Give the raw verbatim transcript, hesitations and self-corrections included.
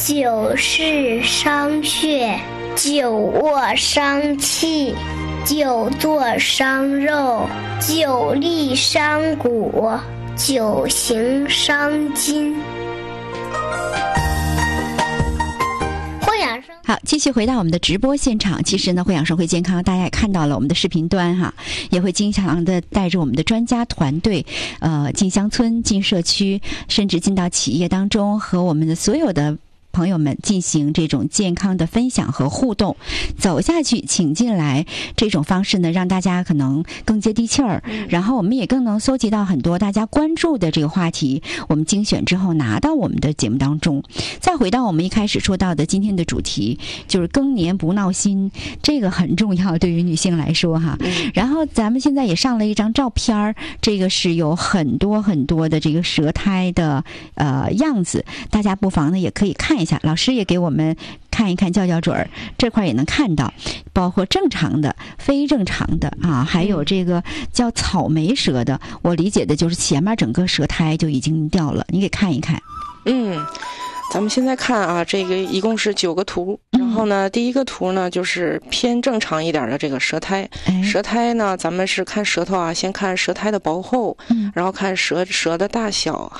九是伤血，九卧伤气，九坐伤肉，九立伤骨，九行伤筋。 好，继续回到我们的直播现场。其实呢，慧养生会健康，大家也看到了我们的视频端哈，也会经常的带着我们的专家团队，呃，进乡村、进社区，甚至进到企业当中，和我们的所有的朋友们进行这种健康的分享和互动，走下去请进来，这种方式呢，让大家可能更接地气儿，然后我们也更能搜集到很多大家关注的这个话题，我们精选之后拿到我们的节目当中。再回到我们一开始说到的今天的主题，就是更年不闹心，这个很重要，对于女性来说哈。然后咱们现在也上了一张照片，这个是有很多很多的这个舌苔的呃样子，大家不妨呢也可以看一下。老师也给我们看一看，较较准儿，这块也能看到，包括正常的、非正常的啊，还有这个叫草莓舌的，我理解的就是前面整个舌苔就已经掉了，你给看一看。 嗯。咱们现在看啊，这个一共是九个图，然后呢，第一个图呢就是偏正常一点的这个舌苔，舌苔呢，咱们是看舌头啊，先看舌苔的薄厚，然后看舌舌的大小，